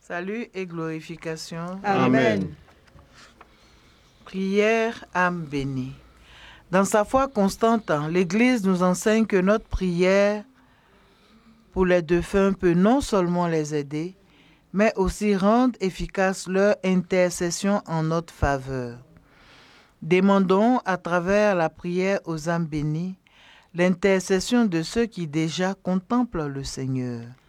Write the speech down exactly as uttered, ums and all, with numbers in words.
Salut et glorification. Amen. Prière, âme bénie. Dans sa foi constante, l'Église nous enseigne que notre prière pour les défunts peut non seulement les aider, mais aussi rendre efficace leur intercession en notre faveur. Demandons à travers la prière aux âmes bénies l'intercession de ceux qui déjà contemplent le Seigneur.